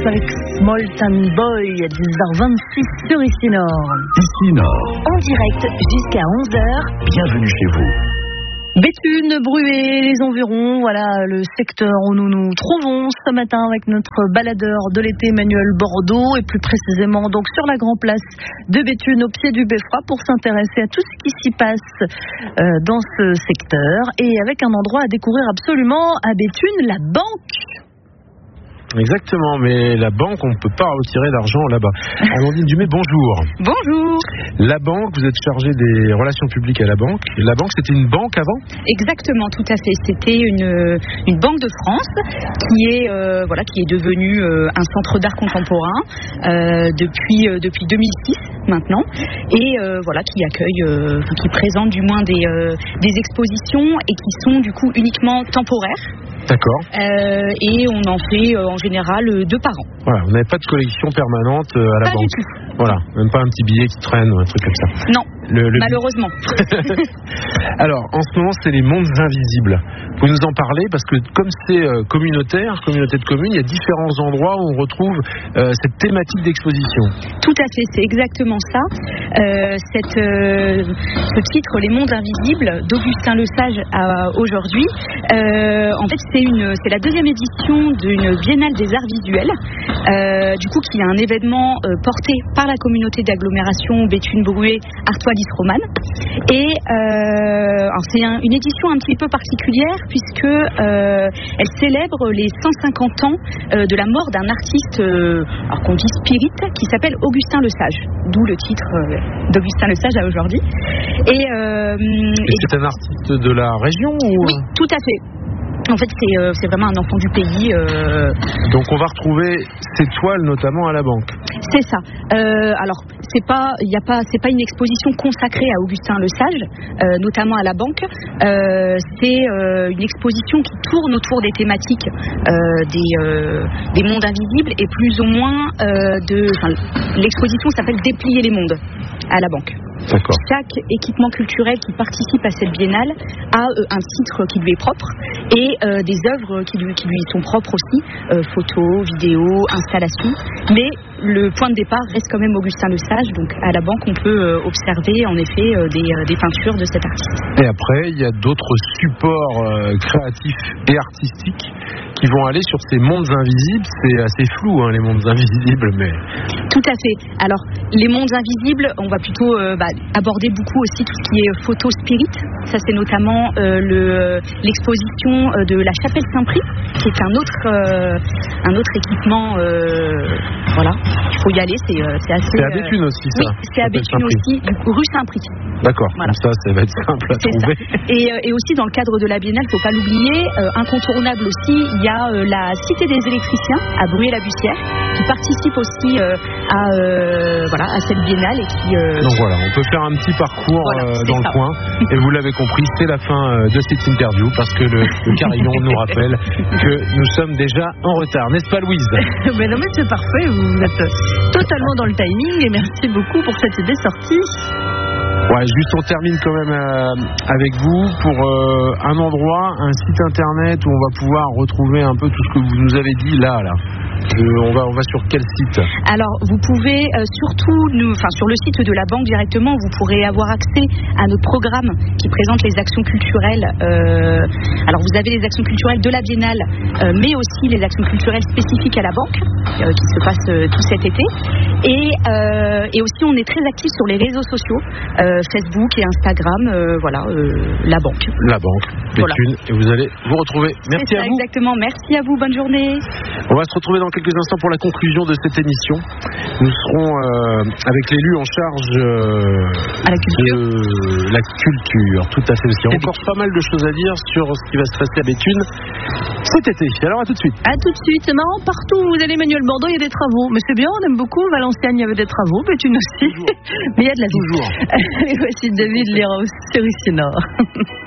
avec Molten Boy à 10h26 sur Ici Nord. Ici Nord. En direct jusqu'à 11h. Bienvenue chez vous. Béthune, Bruay, les environs, voilà le secteur où nous nous trouvons ce matin avec notre baladeur de l'été Emmanuel Bordeaux et plus précisément donc sur la Grand Place de Béthune au pied du Beffroi pour s'intéresser à tout ce qui s'y passe dans ce secteur et avec un endroit à découvrir absolument à Béthune, la banque. Exactement, mais la banque, on ne peut pas retirer d'argent là-bas. Amandine Dumais, bonjour. Bonjour. La banque, vous êtes chargée des relations publiques à la banque. La banque, c'était une banque avant ? Exactement, tout à fait. C'était une banque de France qui est devenue un centre d'art contemporain depuis 2006 maintenant, et qui accueille, qui présente du moins des expositions et qui sont du coup uniquement temporaires. D'accord. Et on en fait en général 2 par an. Voilà, vous n'avez pas de collection permanente à la banque. Pas du tout. Voilà, même pas un petit billet qui traîne ou un truc comme ça. Non, malheureusement. Alors, en ce moment, c'est les mondes invisibles. Vous nous en parlez parce que comme c'est communauté de communes, il y a différents endroits où on retrouve cette thématique d'exposition. Tout à fait, c'est exactement ça. Ce titre, Les mondes invisibles, d'Augustin Lesage aujourd'hui, en fait, c'est la 2e édition d'une Biennale des arts visuels, qui est un événement porté par la communauté d'agglomération Béthune-Bruay Artois-Lys-Romane. Et c'est une édition un petit peu particulière puisque elle célèbre les 150 ans de la mort d'un artiste qu'on dit spirit, qui s'appelle Augustin Lesage, d'où le titre d'Augustin Lesage à aujourd'hui. Et c'est un artiste de la région ou... Oui, tout à fait. En fait, c'est vraiment un enfant du pays. Donc, on va retrouver ces toiles notamment à la banque. C'est ça. Alors, c'est pas une exposition consacrée à Augustin Lesage, notamment à la banque. C'est une exposition qui tourne autour des thématiques des mondes invisibles et plus ou moins l'exposition s'appelle Déplier les mondes à la banque. D'accord. Chaque équipement culturel qui participe à cette biennale a un titre qui lui est propre et des œuvres qui lui sont propres aussi, photos, vidéos, installations. Mais le point de départ reste quand même Augustin Lesage. Donc à la banque, on peut observer en effet des peintures de cet artiste. Et après, il y a d'autres supports créatifs et artistiques qui vont aller sur ces mondes invisibles. C'est assez flou, les mondes invisibles, mais... Tout à fait. Alors, les mondes invisibles, on va plutôt aborder beaucoup aussi tout ce qui est photo spirit. Ça, c'est notamment l'exposition de la Chapelle Saint-Prix, qui est un autre équipement. Il faut y aller, c'est assez... C'est à Béthune aussi, ça. Oui, c'est à Béthune aussi, du coup, rue Saint-Prix. D'accord, voilà. Comme ça va être simple à trouver. Et aussi, dans le cadre de la Biennale, il ne faut pas l'oublier, incontournable aussi, il y a la Cité des électriciens à Bruay-la-Bussière, qui participe aussi à cette Biennale. Et qui, Donc voilà, on peut faire un petit parcours dans le coin. Et vous l'avez compris, c'est la fin de cette interview, parce que le carillon nous rappelle que nous sommes déjà en retard. N'est-ce pas, Louise ? Mais non, mais c'est parfait, vous êtes totalement dans le timing, et merci beaucoup pour cette idée sortie. Ouais, juste on termine quand même avec vous pour un endroit, un site internet où on va pouvoir retrouver un peu tout ce que vous nous avez dit là. On va sur quel site ? Alors, vous pouvez surtout, sur le site de la banque directement, vous pourrez avoir accès à notre programme qui présente les actions culturelles. Alors, vous avez les actions culturelles de la Biennale, mais aussi les actions culturelles spécifiques à la banque, qui se passent tout cet été. Et aussi, on est très actifs sur les réseaux sociaux, Facebook et Instagram, la banque. La banque, Béthune, et vous allez vous retrouver. Merci à vous. Exactement, merci à vous, bonne journée. On va se retrouver dans quelques instants pour la conclusion de cette émission. Nous serons avec l'élu en charge de la culture, tout à fait. Il y a encore pas mal de choses à dire sur ce qui va se passer à Béthune cet été. Alors à tout de suite. À tout de suite. C'est marrant, partout où vous allez, Emmanuel Bordeaux, il y a des travaux. Mais c'est bien, on aime beaucoup. Valenciennes, il y avait des travaux. Béthune aussi. Mais il y a de la vie. Toujours. Allez, voici David Léraud sur Ici Nord.